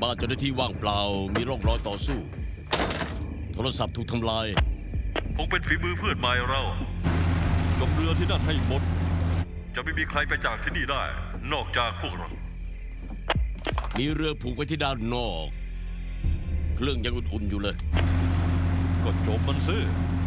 บ้านเจ้าหน้าที่ว่างเปล่ามีร่องรอยต่อสู้โทรศัพท์ถูกทำลายคงเป็นฝีมือเพื่อนใหม่เราจมเรือที่นั่นให้หมดจะไม่มีใครไปจากที่นี่ได้นอกจากพวกเรามีเรือผูกไว้ที่ด้านนอกเครื่องยังอุ่นๆอยู่เลยก็จมมันซิ